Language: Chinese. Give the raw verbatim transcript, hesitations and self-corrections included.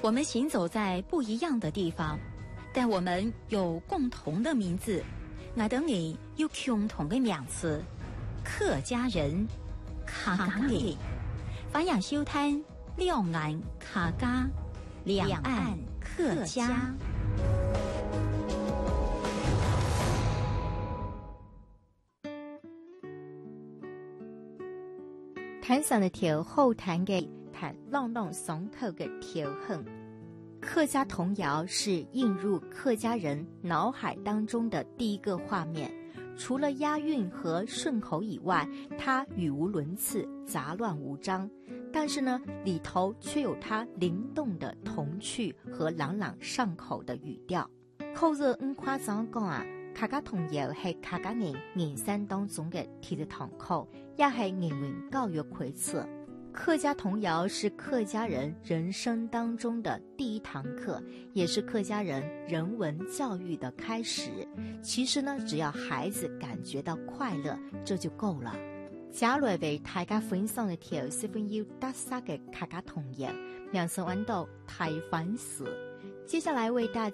我们行走在不一样的地方，但我们有共同的名字。我等你有共同的名字，客家人，客家人。欢迎收聽兩岸客家，兩岸客家。 彈上一條好彈嘅彈朗朗上口嘅調橫。客家童謠是映入客家人腦海當中的第一個畫面，除了押韻和順口以外，它語無倫次，雜亂無章，但是呢，裡頭卻有它靈動的童趣和朗朗上口的語調。扣着五誇張講啊，客家童謠係客家人人生當中嘅鐵一堂課，也係人文教育繪冊。客家童謠是客家人人生當中的第一堂課，也是客家人人文教育的開始。其實呢，只要孩子感覺到快樂，這就夠了。接來為大家分享一條十分有特色嘅客家童謠，名稱叫做《大番薯》。接下來為大家